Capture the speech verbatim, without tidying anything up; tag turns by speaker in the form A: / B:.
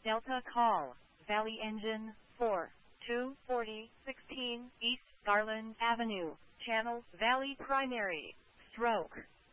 A: Delta call, Valley Engine, four, two forty, sixteen, East Garland Avenue, Channel Valley Primary, Stroke.